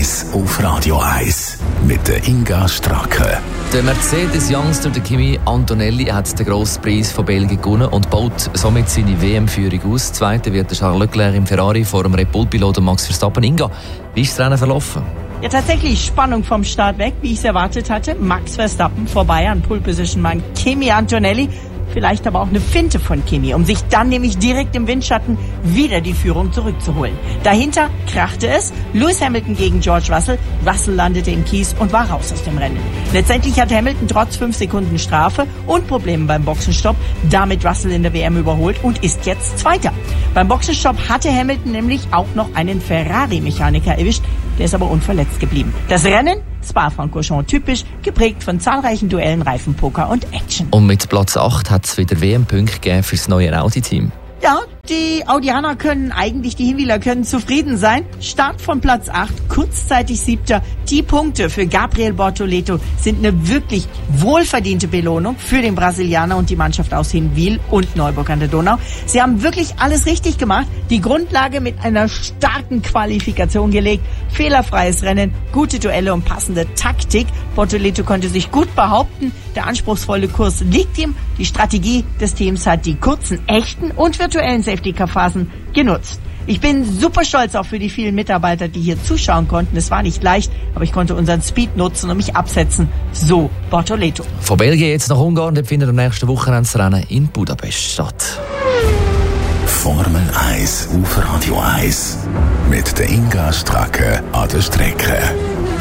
1 auf Radio 1 mit der Inga Stracke. Der Mercedes-Youngster, der Kimi Antonelli, hat den grossen Preis von Belgien gewonnen und baut somit seine WM-Führung aus. Zweiter wird der Charles Leclerc im Ferrari vor dem Red Bull-Piloten Max Verstappen. Inga, wie ist das Rennen verlaufen? Ja, tatsächlich Spannung vom Start weg, wie ich es erwartet hatte. Max Verstappen vorbei an Pole-Position-Mann Kimi Antonelli. Vielleicht aber auch eine Finte von Kimi, um sich dann nämlich direkt im Windschatten wieder die Führung zurückzuholen. Dahinter krachte es. Lewis Hamilton gegen George Russell. Russell landete im Kies und war raus aus dem Rennen. Letztendlich hat Hamilton trotz 5 Sekunden Strafe und Problemen beim Boxenstopp damit Russell in der WM überholt und ist jetzt Zweiter. Beim Boxenstopp hatte Hamilton nämlich auch noch einen Ferrari-Mechaniker erwischt. Der ist aber unverletzt geblieben. Das Rennen, Spa-Francorchamps typisch, geprägt von zahlreichen Duellen, Reifenpoker und Action. Und mit Platz 8 hat es wieder WM-Punkte gegeben für das neue Audi-Team. Ja, die Audianer die Hinwiler können zufrieden sein. Start von Platz 8, kurzzeitig 7. Die Punkte für Gabriel Bortoleto sind eine wirklich wohlverdiente Belohnung für den Brasilianer und die Mannschaft aus Hinwil und Neuburg an der Donau. Sie haben wirklich alles richtig gemacht, die Grundlage mit einer starken Qualifikation gelegt, fehlerfreies Rennen, gute Duelle und passende Taktik. Bortoleto konnte sich gut behaupten, der anspruchsvolle Kurs liegt ihm. Die Strategie des Teams hat die kurzen, echten und virtuellen Safety-Car-Phasen genutzt. Ich bin super stolz auch für die vielen Mitarbeiter, die hier zuschauen konnten. Es war nicht leicht, aber ich konnte unseren Speed nutzen und mich absetzen. So Bortoleto. Von Belgien jetzt nach Ungarn, dort findet am nächsten Wochenende das Rennen in Budapest statt. Formel 1 auf Radio 1 mit der Inga Stracke an der Strecke.